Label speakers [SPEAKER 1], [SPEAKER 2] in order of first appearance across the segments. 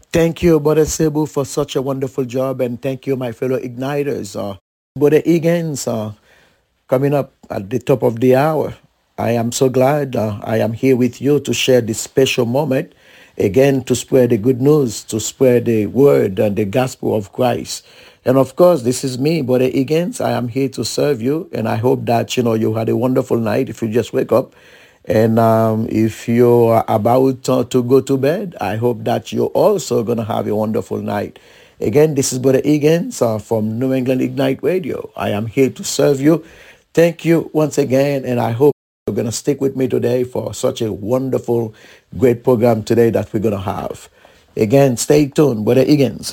[SPEAKER 1] Thank you, Brother Cebu, for such a wonderful job, and thank you, my fellow igniters. Brother Egan's coming up at the top of the hour. I am so glad I am here with you to share this special moment, again, to spread the good news, to spread the word and the gospel of Christ. And of course, this is me, Brother Egan's. I am here to serve you, and I hope that you had a wonderful night. If you just wake up, and if you're about to go to bed, I hope that you're also going to have a wonderful night. Again, this is Brother Egan's from New England Ignite Radio. I am here to serve you. Thank you once again, and I hope you're going to stick with me today for such a wonderful, great program today that we're going to have. Again, stay tuned, Brother Egan's.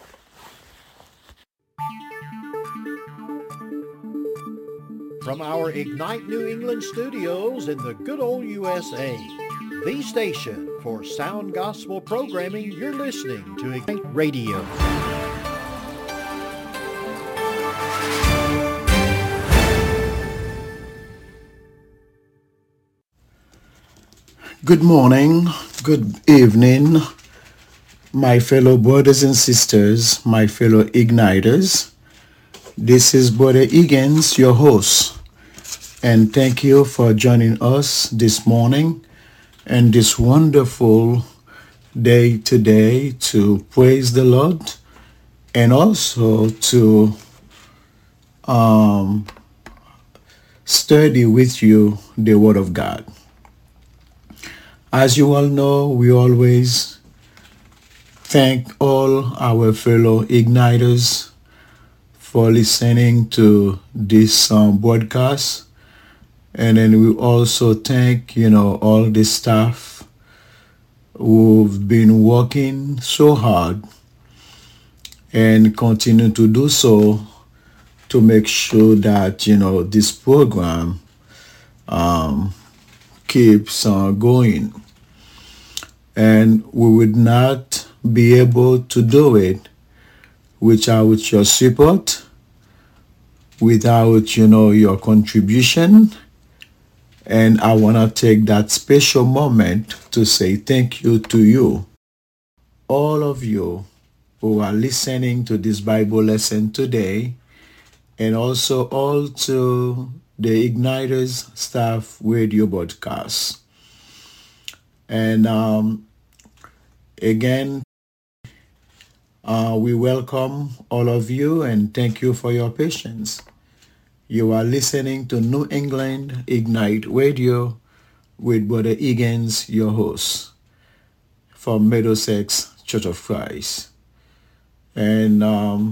[SPEAKER 2] From our Ignite New England studios in the good old USA, the station for sound gospel programming, you're listening to Ignite Radio.
[SPEAKER 1] Good morning, good evening, my fellow brothers and sisters, my fellow igniters. This is Brother Egan's, your host, and thank you for joining us this morning and this wonderful day today to praise the Lord and also to study with you the Word of God. As you all know, we always thank all our fellow igniters for listening to this broadcast. And then we also thank, all the staff who've been working so hard and continue to do so to make sure that, this program keeps going. And we would not be able to do it without your support, without, your contribution. And I want to take that special moment to say thank you to you, all of you who are listening to this Bible lesson today, and also all to the Igniters staff radio broadcast. And again, we welcome all of you and thank you for your patience. You are listening to New England Ignite Radio with Brother Egan's, your host, from Middlesex Church of Christ. And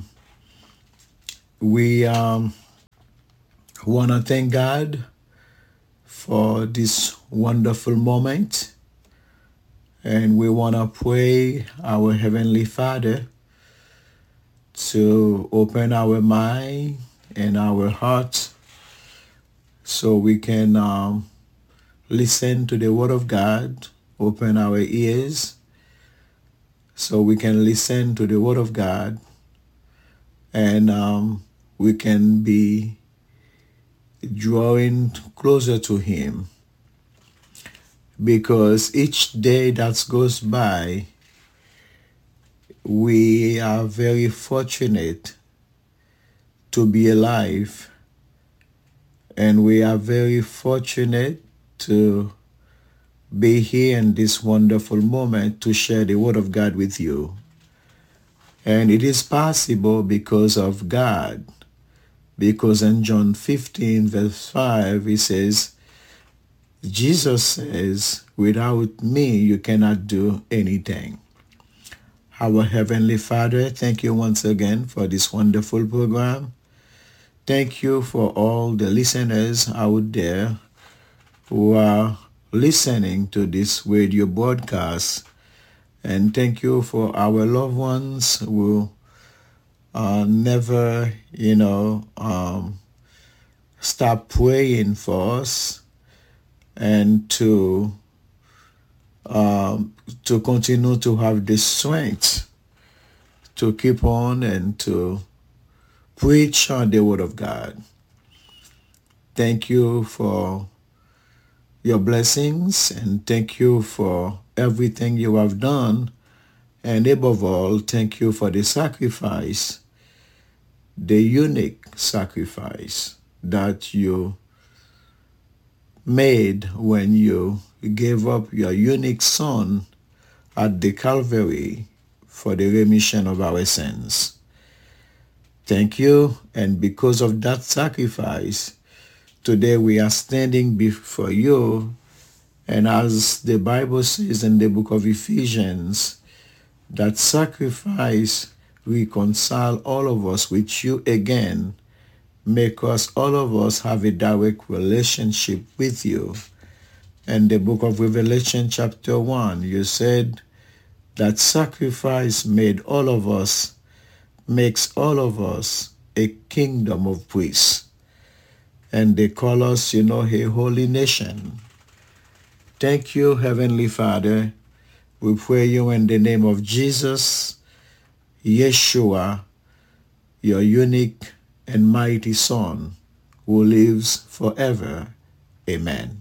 [SPEAKER 1] we want to thank God for this wonderful moment. And we want to pray our Heavenly Father to open our mind and our heart so we can listen to the Word of God, open our ears so we can listen to the Word of God, and we can be drawing closer to Him. Because each day that goes by, we are very fortunate to be alive, and we are very fortunate to be here in this wonderful moment to share the Word of God with you. And it is possible because of God, because in John 15 verse 5 he says, Jesus says, without me you cannot do anything. Our Heavenly Father, thank you once again for this wonderful program. Thank you for all the listeners out there who are listening to this radio broadcast. And thank you for our loved ones who never, stop praying for us and to continue to have the strength to keep on and to preach on the Word of God. Thank you for your blessings, and thank you for everything you have done And above all, thank you for the sacrifice, the unique sacrifice that you made when you gave up your unique Son at the Calvary for the remission of our sins. Thank you, and because of that sacrifice, today we are standing before you, and as the Bible says in the book of Ephesians, that sacrifice reconcile all of us with you again, make us, all of us, have a direct relationship with you. And the book of Revelation chapter 1, you said that sacrifice made all of us, makes all of us a kingdom of priests. And they call us, a holy nation. Thank you, Heavenly Father. We pray you in the name of Jesus, Yeshua, your unique and mighty Son, who lives forever. Amen.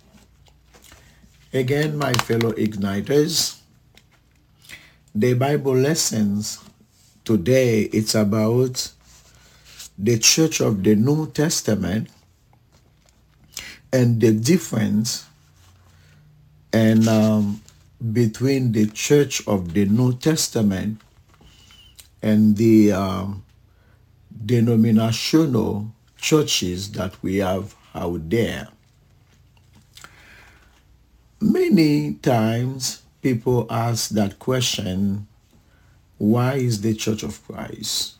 [SPEAKER 1] Again, my fellow igniters, the Bible lessons today, it's about the Church of the New Testament and the difference between the Church of the New Testament and the denominational churches that we have out there. Many times people ask that question, why is the Church of Christ?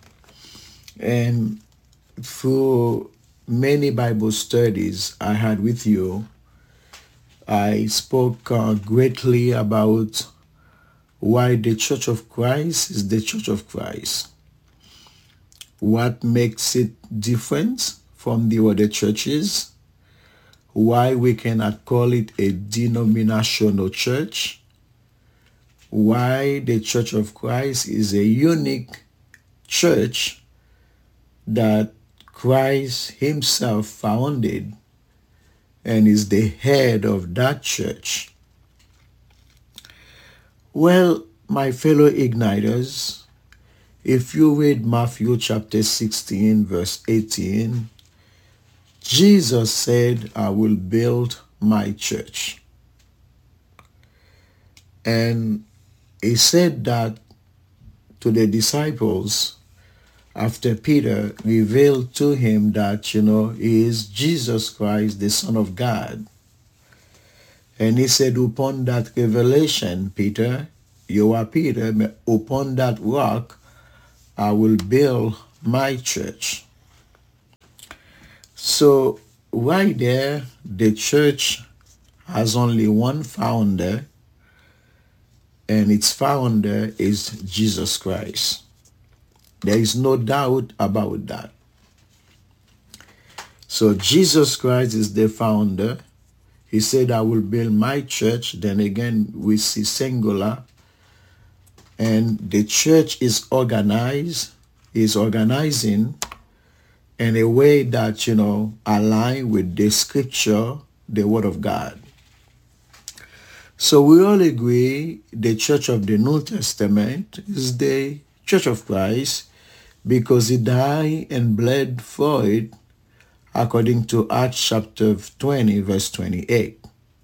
[SPEAKER 1] And through many Bible studies I had with you, I spoke greatly about why the Church of Christ is the Church of Christ. What makes it different from the other churches? Why we cannot call it a denominational church? Why the Church of Christ is a unique church that Christ himself founded and is the head of that church. Well, my fellow igniters, if you read Matthew chapter 16, verse 18, Jesus said, I will build my church. And he said that to the disciples after Peter revealed to him that, he is Jesus Christ, the Son of God. And he said, upon that revelation, Peter, you are Peter, but upon that rock, I will build my church. So right there, the church has only one founder, and its founder is Jesus Christ. There is no doubt about that. So Jesus Christ is the founder. He said, I will build my church. Then again, we see singular. And the church is organizing in a way that, align with the scripture, the word of God. So we all agree the Church of the New Testament is the Church of Christ because he died and bled for it according to Acts chapter 20, verse 28.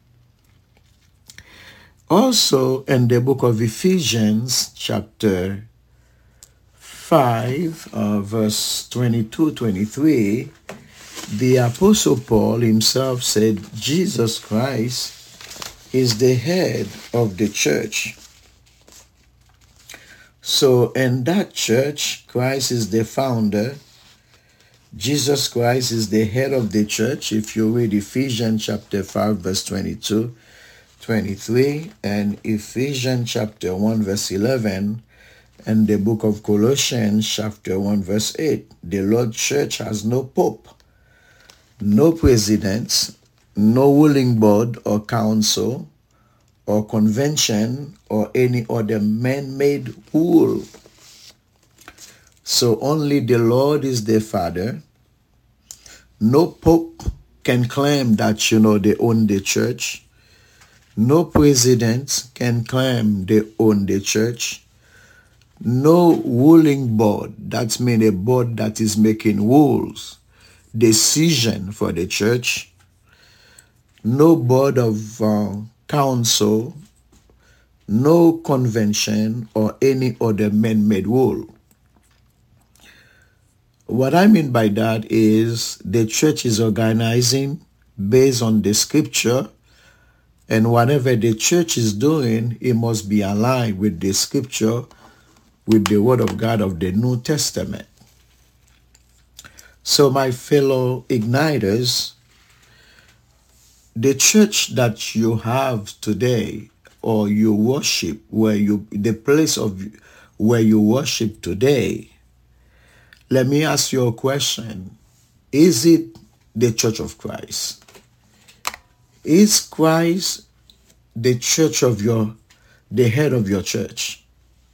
[SPEAKER 1] Also, in the book of Ephesians chapter 5, verse 22-23, the Apostle Paul himself said, Jesus Christ is the head of the church. So in that church, Christ is the founder. Jesus Christ is the head of the church. If you read Ephesians chapter 5, verse 22, 23, and Ephesians chapter 1, verse 11, and the book of Colossians chapter 1, verse 8, the Lord Church has no pope, no presidents, no ruling board or council or convention or any other man-made rule. So only the Lord is the Father. No pope can claim that, they own the church. No president can claim they own the church. No ruling board, that's mean a board that is making rules, decision for the church. No board of council, no convention or any other man-made rule. What I mean by that is the church is organizing based on the scripture, and whatever the church is doing, it must be aligned with the scripture, with the word of God of the New Testament. So my fellow igniters, the church that you have today, or you worship, the place of where you worship today, let me ask you a question. Is it the Church of Christ? Is Christ the church of the head of your church?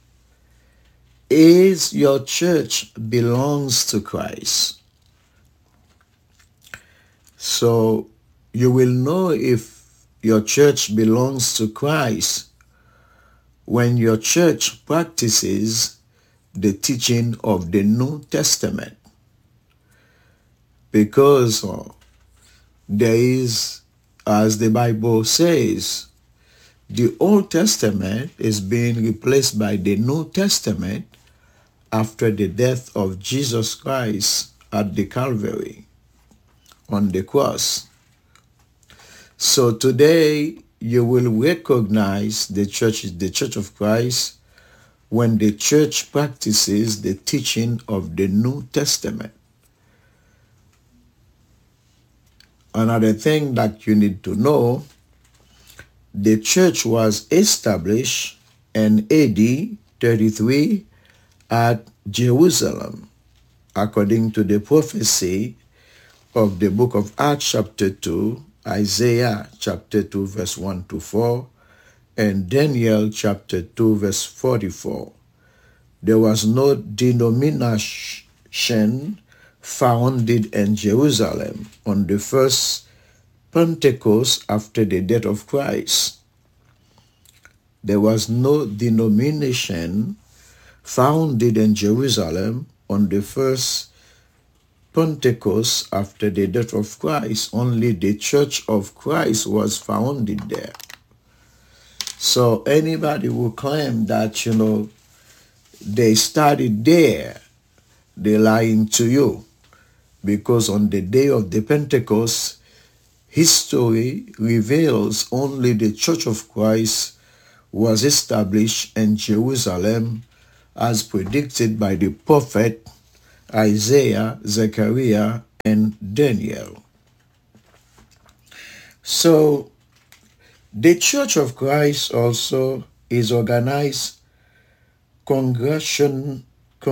[SPEAKER 1] Is your church belongs to Christ? So you will know if your church belongs to Christ when your church practices the teaching of the New Testament. Because there is, as the Bible says, the Old Testament is being replaced by the New Testament after the death of Jesus Christ at the Calvary on the cross. So today you will recognize the church is the Church of Christ when the church practices the teaching of the New Testament. Another thing that you need to know, the church was established in AD 33 at Jerusalem, according to the prophecy of the book of Acts chapter 2, Isaiah chapter 2 verse 1 to 4, and Daniel chapter 2 verse 44. There was no denomination founded in Jerusalem on the first Pentecost after the death of Christ. There was no denomination founded in Jerusalem on the first Pentecost after the death of Christ. Only the Church of Christ was founded there. So anybody who claim that, they started there, they're lying to you. Because on the day of the Pentecost, history reveals only the Church of Christ was established in Jerusalem as predicted by the prophet Isaiah, Zechariah, and Daniel. So the Church of Christ also is organized congregationally.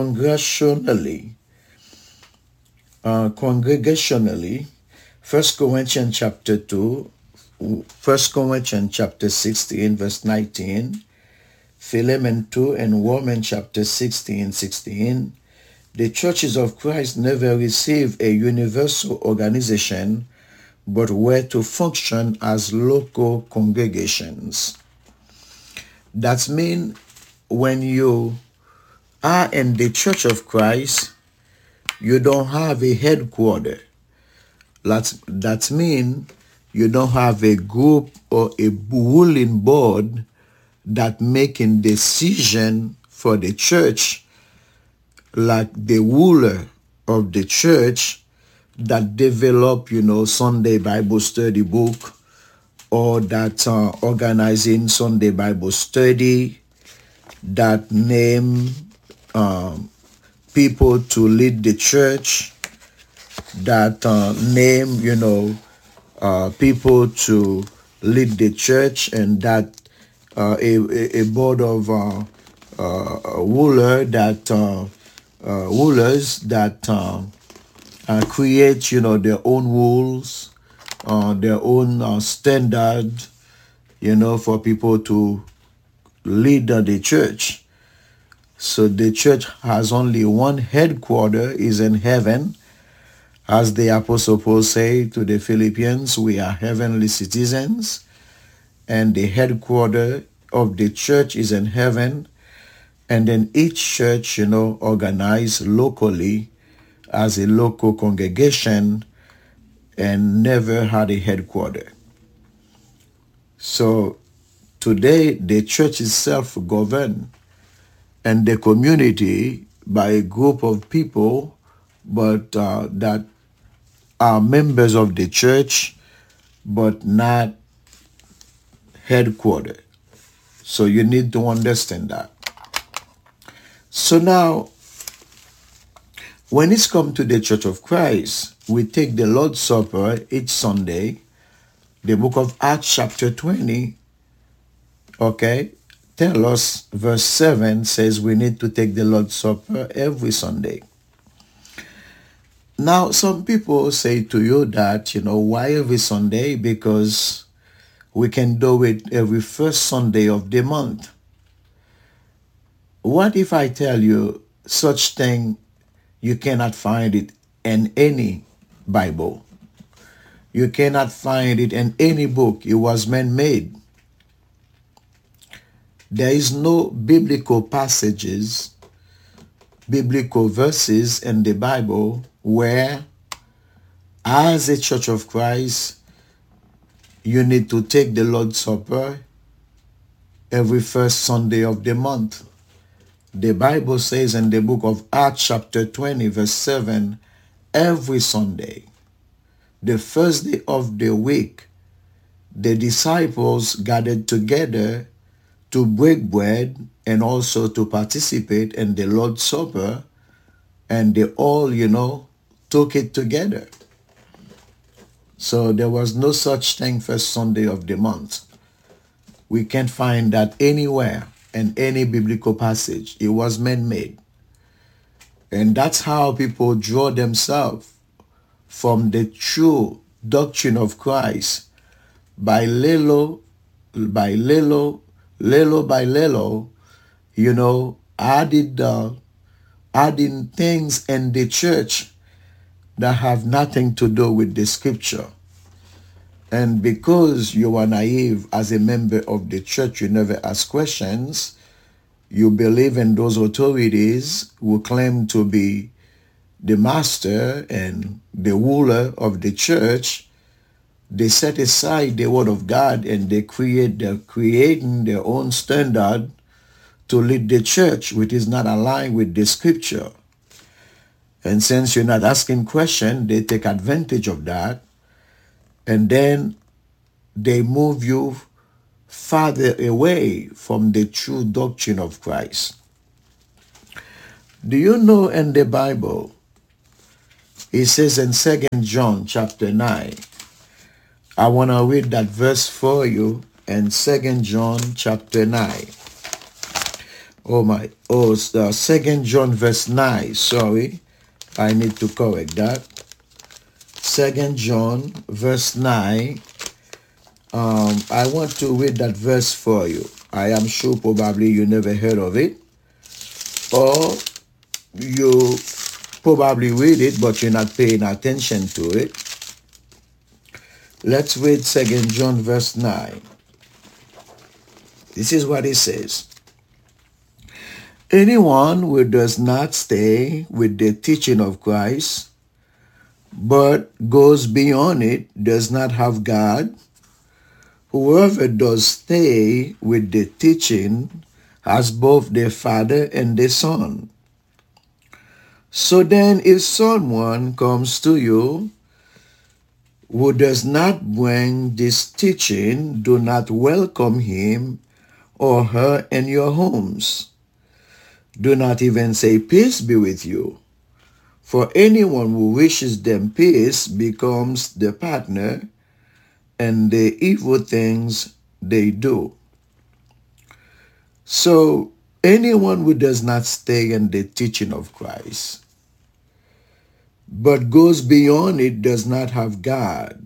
[SPEAKER 1] 1 Corinthians chapter 2, 1 Corinthians chapter 16, verse 19, Philemon 2, and Romans chapter 16. The churches of Christ never received a universal organization, but were to function as local congregations. That means when you are in the Church of Christ, you don't have a headquarters. That means you don't have a group or a ruling board that making decision for the church, like the ruler of the church that develop, Sunday Bible study book, or that organizing Sunday Bible study, that name people to lead the church, that name, people to lead the church, and that a board of rulers that create, their own rules, their own standard, for people to lead the church. So the church has only one headquarters, is in heaven. As the Apostle Paul said to the Philippians, we are heavenly citizens. and the headquarters of the church is in heaven, and then each church, organized locally as a local congregation and never had a headquarters. So today the church is self-governed and the community by a group of people, but that are members of the church, but not headquartered. So you need to understand that. So now, when it's come to the Church of Christ, we take the Lord's Supper each Sunday. The book of Acts chapter 20, tell us, verse 7 says we need to take the Lord's Supper every Sunday. Now, some people say to you that, why every Sunday? Because we can do it every first Sunday of the month. What if I tell you such thing, you cannot find it in any Bible? You cannot find it in any book. It was man-made. There is no biblical passages, biblical verses in the Bible where, as a Church of Christ, you need to take the Lord's Supper every first Sunday of the month. The Bible says in the book of Acts chapter 20, verse 7, every Sunday, the first day of the week, the disciples gathered together to break bread and also to participate in the Lord's Supper, and they all, took it together. So there was no such thing first Sunday of the month. We can't find that anywhere in any biblical passage. It was man-made. And that's how people draw themselves from the true doctrine of Christ by little, adding things in the church that have nothing to do with the scripture. And because you are naive as a member of the church, you never ask questions, you believe in those authorities who claim to be the master and the ruler of the church. They set aside the word of God and they're creating their own standard to lead the church, which is not aligned with the scripture. And since you're not asking questions, they take advantage of that. And then they move you farther away from the true doctrine of Christ. Do you know in the Bible, it says in 2 John chapter 9, I want to read that verse for you in 2 John chapter 9. 2 John verse 9, sorry. I need to correct that. 2 John verse 9. I want to read that verse for you. I am sure probably you never heard of it, or you probably read it but you're not paying attention to it. Let's read 2 John verse 9. This is what it says. Anyone who does not stay with the teaching of Christ, but goes beyond it, does not have God. Whoever does stay with the teaching has both the Father and the Son. So then, if someone comes to you who does not bring this teaching, do not welcome him or her in your homes. Do not even say, peace be with you. For anyone who wishes them peace becomes the partner in the evil things they do. So anyone who does not stay in the teaching of Christ, but goes beyond it, does not have God.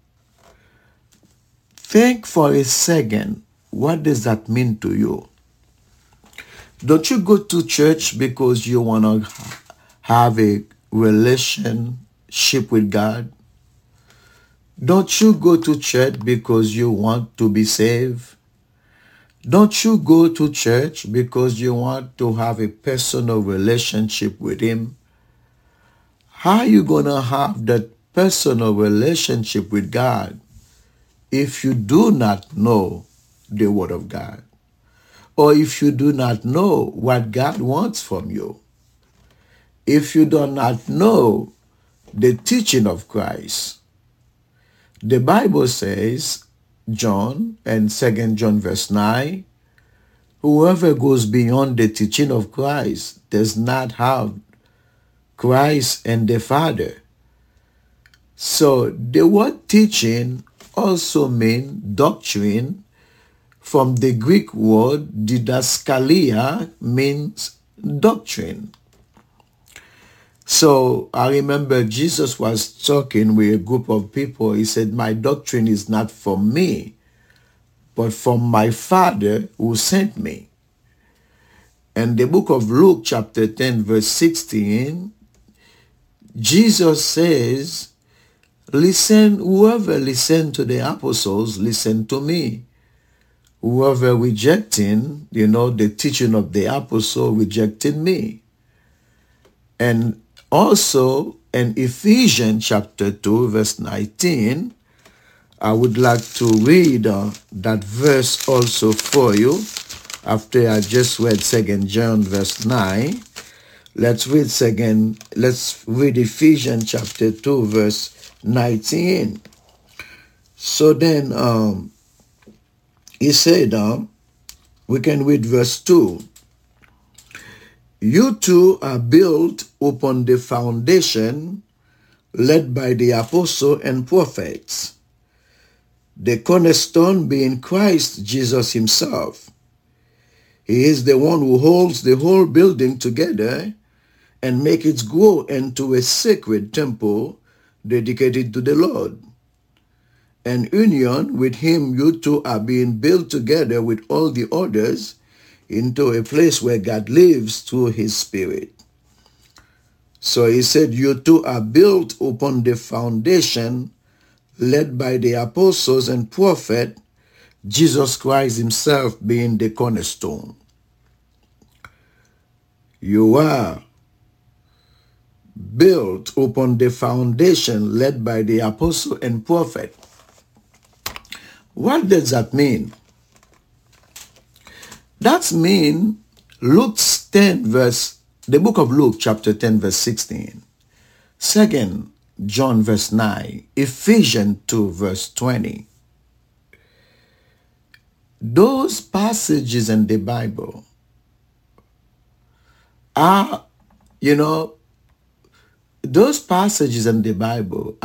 [SPEAKER 1] Think for a second, what does that mean to you? Don't you go to church because you want to have a relationship with God? Don't you go to church because you want to be saved? Don't you go to church because you want to have a personal relationship with Him? How are you going to have that personal relationship with God if you do not know the Word of God? Or if you do not know what God wants from you? If you do not know the teaching of Christ? The Bible says, John and 2 John verse 9, whoever goes beyond the teaching of Christ does not have Christ and the Father. So the word teaching also means doctrine. From the Greek word didaskalia means doctrine. So I remember Jesus was talking with a group of people. He said, my doctrine is not from me, but from my Father who sent me. And the book of Luke chapter 10 verse 16, Jesus says, listen, whoever listened to the apostles, listen to me. Whoever rejecting, the teaching of the apostle, rejected me. And also in Ephesians chapter 2 verse 19, I would like to read that verse also for you. After I just read 2 John verse 9, let's read Ephesians chapter 2 verse 19. So then he said, we can read verse 2. You two are built upon the foundation led by the apostle and prophets, the cornerstone being Christ Jesus himself. He is the one who holds the whole building together and makes it grow into a sacred temple dedicated to the Lord. In union with him, you two are being built together with all the others into a place where God lives through his Spirit. So he said, you two are built upon the foundation led by the apostles and prophets, Jesus Christ himself being the cornerstone. You are built upon the foundation led by the apostle and prophet. What does that mean? That means the book of Luke chapter 10 verse 16, 2 John verse 9, Ephesians 2 verse 20. Those passages in the Bible are, those passages in the Bible